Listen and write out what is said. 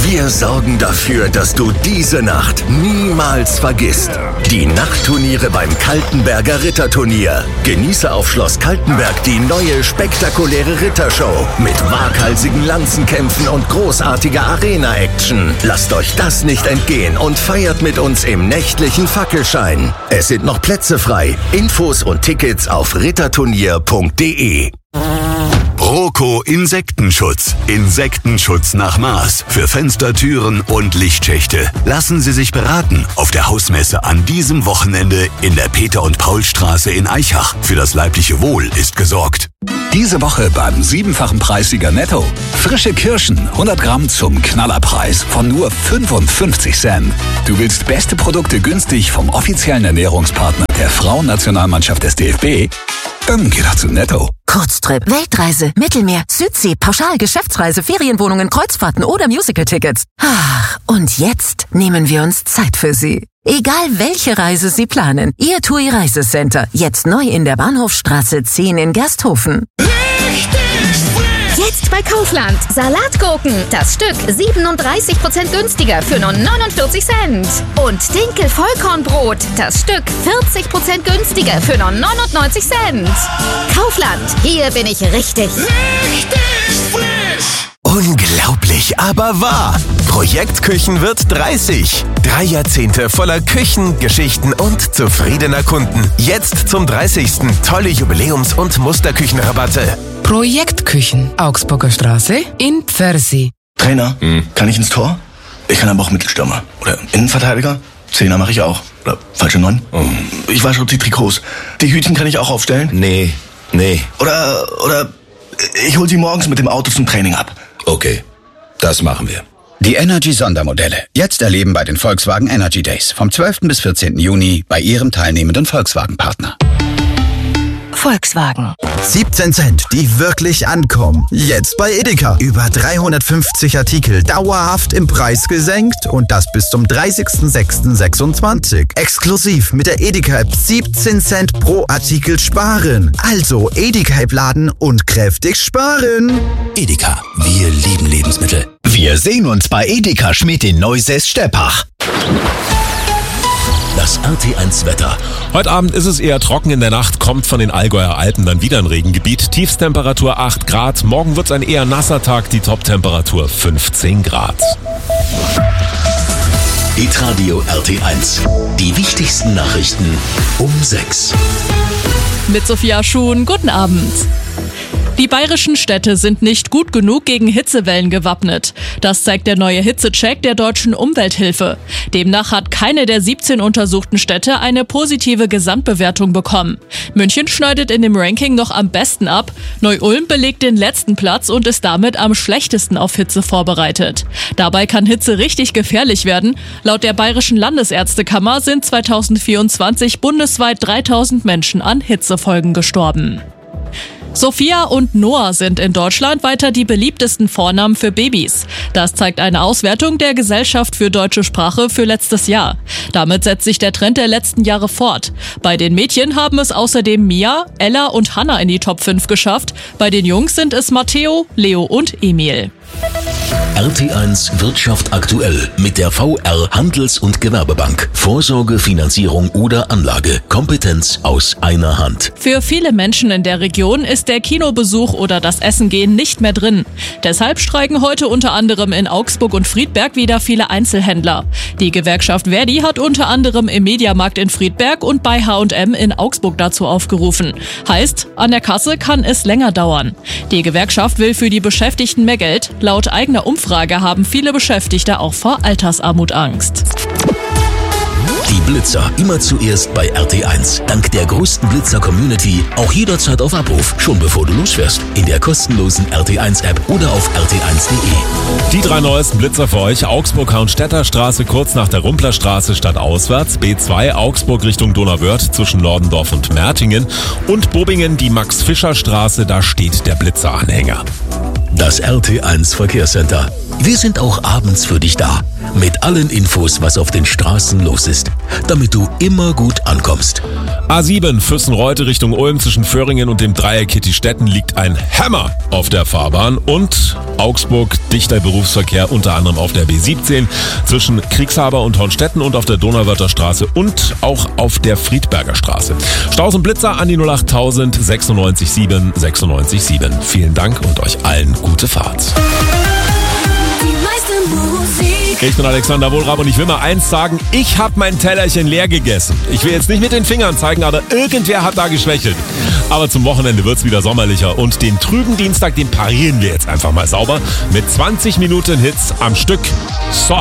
Wir sorgen dafür, dass du diese Nacht niemals vergisst. Die Nachtturniere beim Kaltenberger Ritterturnier. Genieße auf Schloss Kaltenberg die neue spektakuläre Rittershow mit waghalsigen Lanzenkämpfen und großartiger Arena-Action. Lasst euch das nicht entgehen und feiert mit uns im nächtlichen Fackelschein. Es sind noch Plätze frei. Infos und Tickets auf ritterturnier.de. Roco Insektenschutz. Insektenschutz nach Maß für Fenster, Türen und Lichtschächte. Lassen Sie sich beraten auf der Hausmesse an diesem Wochenende in der Peter- und Paulstraße in Aichach. Für das leibliche Wohl ist gesorgt. Diese Woche beim 7-fachen Preissieger Netto. Frische Kirschen, 100 Gramm zum Knallerpreis von nur 55 Cent. Du willst beste Produkte günstig vom offiziellen Ernährungspartner der Frauennationalmannschaft des DFB? Dann geh doch zu Netto. Kurztrip, Weltreise, Mittelmeer, Südsee, Pauschal, Geschäftsreise, Ferienwohnungen, Kreuzfahrten oder Musical-Tickets. Ach, und jetzt nehmen wir uns Zeit für Sie. Egal welche Reise Sie planen, Ihr TUI Reisecenter. Jetzt neu in der Bahnhofstraße 10 in Gersthofen. Jetzt bei Kaufland. Salatgurken. Das Stück 37% günstiger für nur 49 Cent. Und Dinkel-Vollkornbrot. Das Stück 40% günstiger für nur 99 Cent. Kaufland. Hier bin ich richtig. Richtig frisch. Unglaublich, aber wahr. Projekt Küchenwirt 30. 3 Jahrzehnte voller Küchen, Geschichten und zufriedener Kunden. Jetzt zum 30. tolle Jubiläums- und Musterküchenrabatte. Projektküchen, Augsburger Straße in Pfersee. Trainer, kann ich ins Tor? Ich kann aber auch Mittelstürmer. Oder Innenverteidiger? Zehner mache ich auch. Oder falsche 9? Ich wasche die Trikots. Die Hütchen kann ich auch aufstellen? Nee. Oder ich hol sie morgens mit dem Auto zum Training ab. Okay, das machen wir. Die Energy-Sondermodelle. Jetzt erleben bei den Volkswagen Energy Days. Vom 12. bis 14. Juni bei Ihrem teilnehmenden Volkswagen-Partner. Volkswagen. 17 Cent, die wirklich ankommen. Jetzt bei Edeka. Über 350 Artikel dauerhaft im Preis gesenkt und das bis zum 30.06.26. Exklusiv mit der Edeka-App 17 Cent pro Artikel sparen. Also Edeka-App laden und kräftig sparen. Edeka, wir lieben Lebensmittel. Wir sehen uns bei Edeka Schmidt in Neusäß-Steppach. Das RT1-Wetter. Heute Abend ist es eher trocken, in der Nacht kommt von den Allgäuer Alpen dann wieder ein Regengebiet. Tiefstemperatur 8 Grad, morgen wird es ein eher nasser Tag, die Toptemperatur 15 Grad. Hitradio RT1, die wichtigsten Nachrichten um 6. Mit Sophia Schuhn, guten Abend. Die bayerischen Städte sind nicht gut genug gegen Hitzewellen gewappnet. Das zeigt der neue Hitzecheck der Deutschen Umwelthilfe. Demnach hat keine der 17 untersuchten Städte eine positive Gesamtbewertung bekommen. München schneidet in dem Ranking noch am besten ab. Neu-Ulm belegt den letzten Platz und ist damit am schlechtesten auf Hitze vorbereitet. Dabei kann Hitze richtig gefährlich werden. Laut der Bayerischen Landesärztekammer sind 2024 bundesweit 3000 Menschen an Hitzefolgen gestorben. Sophia und Noah sind in Deutschland weiter die beliebtesten Vornamen für Babys. Das zeigt eine Auswertung der Gesellschaft für deutsche Sprache für letztes Jahr. Damit setzt sich der Trend der letzten Jahre fort. Bei den Mädchen haben es außerdem Mia, Ella und Hannah in die Top 5 geschafft. Bei den Jungs sind es Matteo, Leo und Emil. RT1 Wirtschaft aktuell mit der VR Handels- und Gewerbebank. Vorsorge, Finanzierung oder Anlage. Kompetenz aus einer Hand. Für viele Menschen in der Region ist der Kinobesuch oder das Essengehen nicht mehr drin. Deshalb streiken heute unter anderem in Augsburg und Friedberg wieder viele Einzelhändler. Die Gewerkschaft Verdi hat unter anderem im Mediamarkt in Friedberg und bei H&M in Augsburg dazu aufgerufen. Heißt, an der Kasse kann es länger dauern. Die Gewerkschaft will für die Beschäftigten mehr Geld. Laut eigener Umfrage haben viele Beschäftigte auch vor Altersarmut Angst. Die Blitzer immer zuerst bei RT1. Dank der größten Blitzer-Community auch jederzeit auf Abruf, schon bevor du losfährst. In der kostenlosen RT1-App oder auf rt1.de. Die 3 neuesten Blitzer für euch: Augsburg-Haunstädter Straße kurz nach der Rumplerstraße stadtauswärts, B2 Augsburg Richtung Donauwörth zwischen Nordendorf und Mertingen und Bobingen die Max-Fischer-Straße, da steht der Blitzeranhänger. Das RT1 Verkehrscenter. Wir sind auch abends für dich da. Mit allen Infos, was auf den Straßen los ist. damit du immer gut ankommst. A7 Füssen-Reute Richtung Ulm zwischen Föhringen und dem Dreieck Kittistetten liegt ein Hammer auf der Fahrbahn und Augsburg dichter Berufsverkehr unter anderem auf der B17 zwischen Kriegshaber und Hornstetten und auf der Donauwörther Straße und auch auf der Friedberger Straße. Staus und Blitzer an die 08000 96 7 96 7. Vielen Dank und euch allen gute Fahrt. Ich bin Alexander Wohlrab und ich will mal eins sagen, ich habe mein Tellerchen leer gegessen. Ich will jetzt nicht mit den Fingern zeigen, aber irgendwer hat da geschwächelt. Aber zum Wochenende wird's wieder sommerlicher und den trüben Dienstag, den parieren wir jetzt einfach mal sauber mit 20 Minuten Hits am Stück. So.